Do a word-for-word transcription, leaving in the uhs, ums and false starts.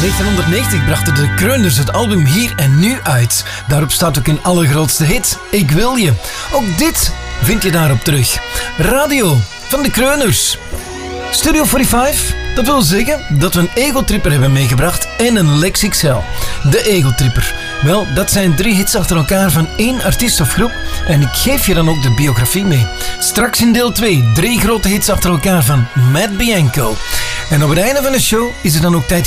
negentienhonderdnegentig brachten de Kreuners het album Hier en Nu uit. Daarop staat ook hun allergrootste hit, Ik Wil Je. Ook dit vind je daarop terug. Radio van de Kreuners. Studio vijfenveertig, dat wil zeggen dat we een Ego-tripper hebben meegebracht en een Lex X L. De Ego-tripper. Wel, dat zijn drie hits achter elkaar van één artiest of groep en ik geef je dan ook de biografie mee. Straks in deel twee, drie grote hits achter elkaar van Matt Bianco. En op het einde van de show is er dan ook tijd